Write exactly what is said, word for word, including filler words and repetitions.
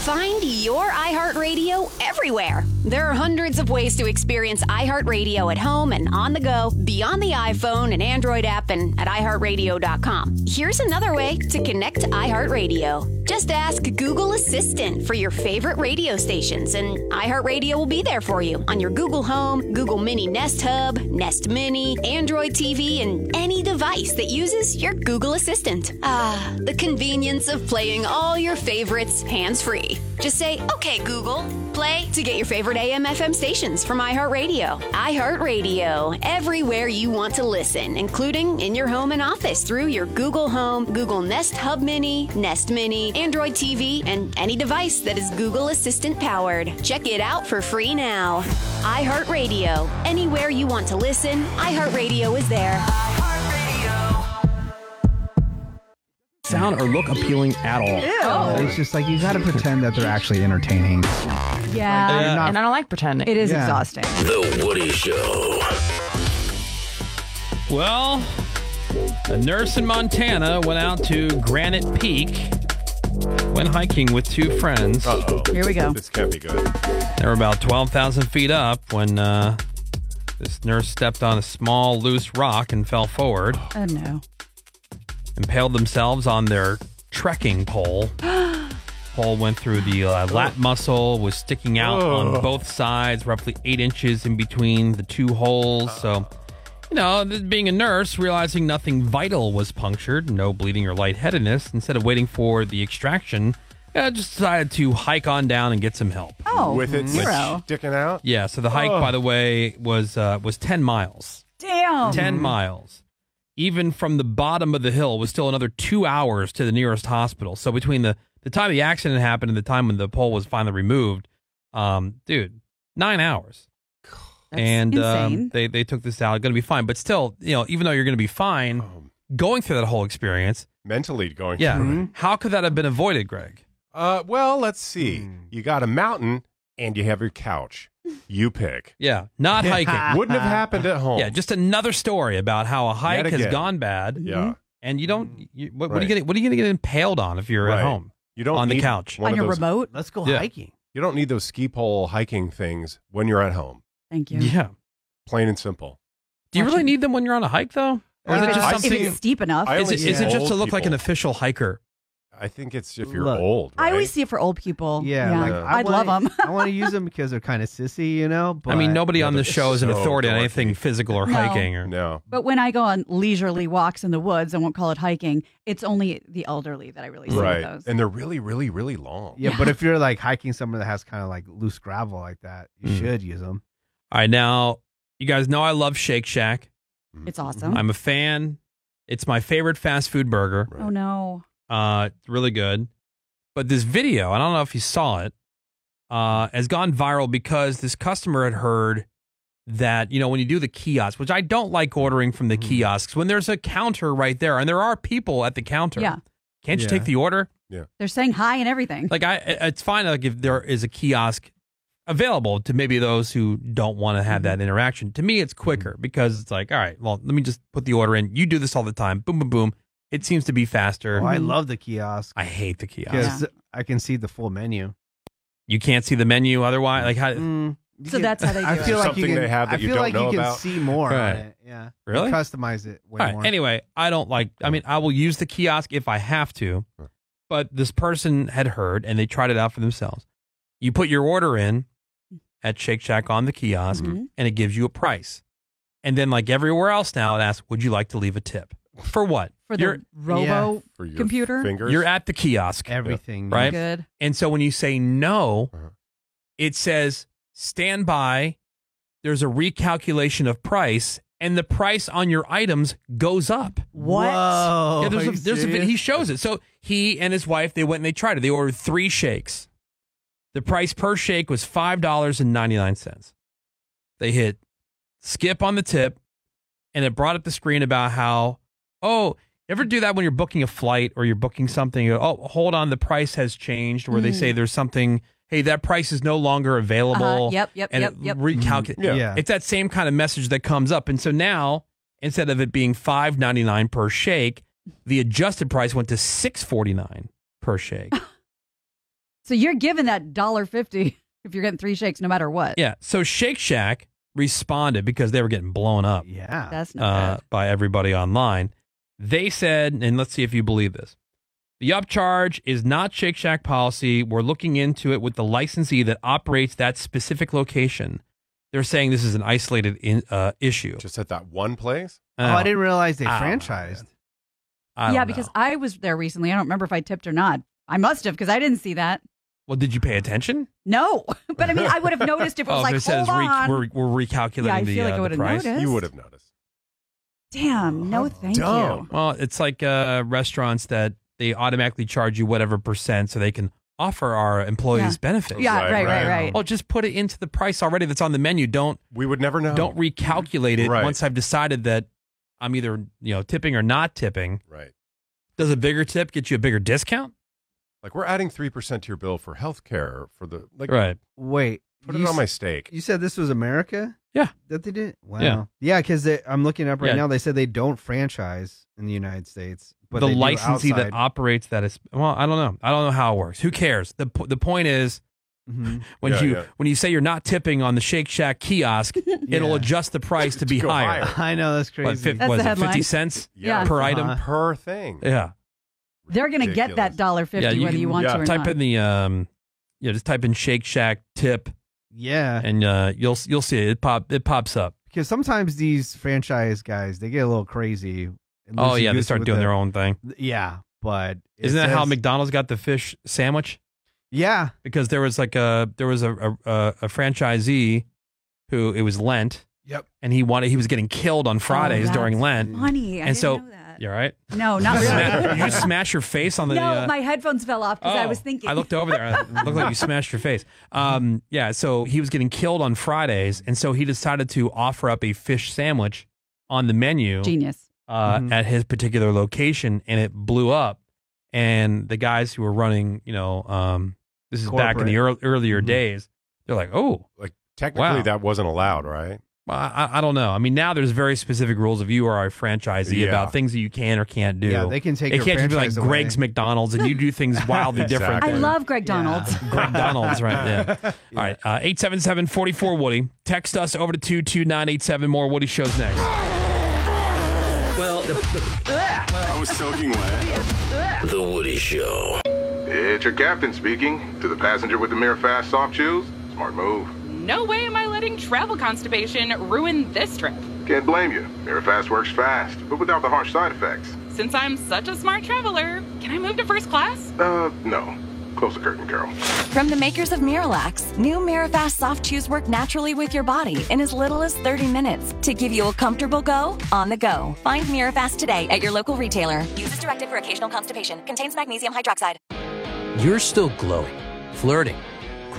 Find your iHeartRadio everywhere. There are hundreds of ways to experience iHeartRadio at home and on the go, beyond the iPhone and Android app and at i heart radio dot com. Here's another way to connect to iHeartRadio. Just ask Google Assistant for your favorite radio stations, and iHeartRadio will be there for you on your Google Home, Google Mini Nest Hub, Nest Mini, Android T V, and any device that uses your Google Assistant. Ah, the convenience of playing all your favorites hands-free. Just say, okay, Google, play to get your favorite A M F M stations from iHeartRadio. iHeartRadio, everywhere you want to listen, including in your home and office through your Google Home, Google Nest Hub Mini, Nest Mini, Android T V, and any device that is Google Assistant powered. Check it out for free now. iHeartRadio, anywhere you want to listen, iHeartRadio is there. Sound or look appealing at all. Ew. It's just like you got to pretend that they're actually entertaining. Yeah, Like, you're not- and I don't like pretending. It is Yeah. exhausting. The Woody Show. Well, a nurse in Montana went out to Granite Peak, went hiking with two friends. Uh-oh. Here we go. This can't be good. They were about twelve thousand feet up when uh, this nurse stepped on a small, loose rock and fell forward. Oh, no. Impaled themselves on their trekking pole. Pole went through the uh, lat muscle, was sticking out on both sides, roughly eight inches in between the two holes. So, you know, th- being a nurse, realizing nothing vital was punctured, no bleeding or lightheadedness, instead of waiting for the extraction, uh, just decided to hike on down and get some help. Oh, With it zero. sticking out? Yeah, so the hike, Oh. by the way, was uh, was ten miles. Damn. ten miles. Even from the bottom of the hill was still another two hours to the nearest hospital. So between the, the time the accident happened and the time when the pole was finally removed, um, dude, nine hours. That's and um, insane. they, they took this out. Going to be fine. But still, you know, even though you're going to be fine going through that whole experience. Mentally going Yeah. through it. How could that have been avoided, Greg? Uh, well, let's see. You got a mountain and you have your couch. You pick. Yeah. Not hiking. Wouldn't have happened at home. Yeah. Just another story about how a hike Yet has again. gone bad. Yeah. And you don't, you, what, what are Right. you going to, what are you going to get impaled on if you're Right. at home? You don't on the need couch. one On of your those- remote? Let's go Yeah. hiking. You don't need those ski pole hiking things when you're at home. Thank you. Yeah. Plain and simple. Do you really Watching- need them when you're on a hike, though? Or is Uh, it just I If something? it's steep enough. I Is only it, see is it just old to look like an people. official hiker? I think it's if you're Look, old. I right? always see it for old people. Yeah, like, I I'd love wanna- them. I want to use them because they're kind of sissy, you know. But I mean, nobody Yeah, on they're this show is an so authority on dorky. anything physical or No. hiking. Or No. But when I go on leisurely walks in the woods, I won't call it hiking. It's only the elderly that I really see Right. those. And they're really, really, really long. Yeah, but if you're like hiking somewhere that has kind of like loose gravel like that, you Mm. should use them. All right, now you guys know I love Shake Shack. It's awesome. I'm a fan. It's my favorite fast food burger. Oh, no. Uh, it's really good. But this video, I don't know if you saw it, uh, has gone viral because this customer had heard that, you know, when you do the kiosks, which I don't like ordering from the kiosks, when there's a counter right there and there are people at the counter. Yeah. Can't you Yeah. take the order? They're saying hi and everything. Like, I, it's fine like if there is a kiosk available to maybe those who don't want to have that interaction. To me, it's quicker because it's like, all right, well, let me just put the order in. You do this all the time. Boom, boom, boom. It seems to be faster. Oh, I love the kiosk I hate the kiosk. because I can see the full menu. You can't see the menu otherwise. Like, how? Mm, you So can- that's how they do I it. feel like Something you can, they have that I you feel don't like know you can about. see more Right. on it. Yeah, Really? You customize it way All right. more. Anyway, I don't like. I mean, I will use the kiosk if I have to, but this person had heard and they tried it out for themselves. You put your order in at Shake Shack on the kiosk, Mhm. and it gives you a price. And then, like everywhere else now, it asks, "Would you like to leave a tip?" For what? For you're the robo For your computer. fingers. you're at the kiosk, Everything, Right? Good. and so when you say no, Uh-huh. it says stand by. There's a recalculation of price, and the price on your items goes up. What? Whoa, yeah, there's are a, you there's a vid- serious? he shows it. So he and his wife, they went and they tried it. They ordered three shakes. The price per shake was five dollars and ninety-nine cents. They hit skip on the tip, and it brought up the screen about how, oh, ever do that when you're booking a flight or you're booking something? You go, oh, hold on, the price has changed, where they say there's something, hey, that price is no longer available. Uh-huh. Yep, yep, and yep, it yep. recalculates. Yeah. Yeah. It's that same kind of message that comes up. And so now, instead of it being five ninety-nine per shake, the adjusted price went to six forty-nine per shake. So you're giving that one dollar fifty if you're getting three shakes no matter what. Yeah. So Shake Shack responded because they were getting blown up Yeah. That's not uh, bad. by everybody online. They said, and let's see if you believe this. The upcharge is not Shake Shack policy. We're looking into it with the licensee that operates that specific location. They're saying this is an isolated in, uh, issue. Just at that one place? Oh, I didn't realize they I don't know, franchised. I don't Yeah, know. because I was there recently. I don't remember if I tipped or not. I must have because I didn't see that. Well, did you pay attention? No, but I mean, I would have noticed if it was Oh, like, if it says hold re- on. we're, we're recalculating Yeah, I the, feel like uh, I the would've price. noticed. You would have noticed. Damn, no, thank dumb. you. Well, it's like uh, restaurants that they automatically charge you whatever percent so they can offer our employees Yeah. benefits. Yeah, Right, right, right, right. right. Well, just put it into the price already that's on the menu. Don't We would never know. don't recalculate it Right. once I've decided that I'm either you know tipping or not tipping. Right. Does a bigger tip get you a bigger discount? Like, we're adding three percent to your bill for health care for the, like, Right. Wait. put it you on s- my steak. You said this was America? Yeah. That they did? Wow. Yeah. Yeah, because I'm looking up right Yeah. now. They said they don't franchise in the United States. But the they do licensee that outside. operates that is well, I don't know. I don't know how it works. Who cares? The po- the point is Mhm. when Yeah, you yeah. when you say you're not tipping on the Shake Shack kiosk, it'll Yeah. adjust the price to be go higher. higher. I know, that's crazy. What, fif- That's what the is it, headline. fifty cents Yeah. per Uh-huh. item? Per thing. Yeah. They're going to get that Ridiculous. one dollar fifty Yeah, you whether can- you want yeah. to or Type not. in the um yeah, just type in Shake Shack tip Yeah. and uh, you'll you'll see it. It pop it pops up. Because sometimes these franchise guys, they get a little crazy. and Oh yeah, they loosey-goosey start with doing the- their own thing. Yeah, but it Isn't that how says- McDonald's got the fish sandwich? Yeah, Because there was like a there was a a, a, a franchisee who it was Lent Yep. and he wanted he was getting killed on Fridays that's during Lent. Funny. I And didn't so know that. you're right. No, not You really. just smash your face on the. no, uh, my headphones fell off because I oh, was thinking. I looked over there. It looked like you smashed your face. Um, yeah, so he was getting killed on Fridays, and so he decided to offer up a fish sandwich on the menu Genius. uh, Mhm. at his particular location, and it blew up. And the guys who were running, you know, um, this is back in the ear earlier Mhm. days. They're like, oh, Like, technically, Wow. that wasn't allowed, right? well, I, I don't know. I mean, now there's very specific rules if you are a franchisee Yeah. about things that you can or can't do. yeah, they can take. It your can't just be like franchise away. Greg's McDonald's and you do things wildly different. Exactly. I than love Greg Donald's. Greg Donald's, right? Yeah. All right. Uh, eight seven seven, four four, Woody. Text us over to two two nine eight seven. More Woody shows next. Well, the, I was soaking wet. The Woody Show. It's your captain speaking. To the passenger with the Mirror Fast soft chews, smart move. No way am I letting travel constipation ruin this trip. Can't blame you. Mirror Fast works fast, but without the harsh side effects. Since I'm such a smart traveler, can I move to first class? Uh, no. Close the curtain, Carol. From the makers of Miralax, new Mirafast soft chews work naturally with your body in as little as thirty minutes to give you a comfortable go on the go. Find Mirafast today at your local retailer. Use as directed for occasional constipation. Contains magnesium hydroxide. You're still glowing, flirting,